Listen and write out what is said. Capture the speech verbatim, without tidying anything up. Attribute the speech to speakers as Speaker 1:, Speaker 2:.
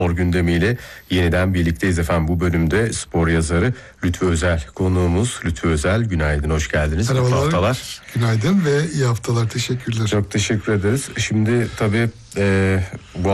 Speaker 1: Spor gündemiyle yeniden birlikteyiz efendim. Bu bölümde spor yazarı Lütfü Özel konuğumuz. Lütfü Özel, günaydın, hoş geldiniz.
Speaker 2: Merhabalar,
Speaker 1: mutlu haftalar.
Speaker 2: Günaydın ve iyi haftalar, teşekkürler.
Speaker 1: Çok teşekkür ederiz. Şimdi tabii e, bu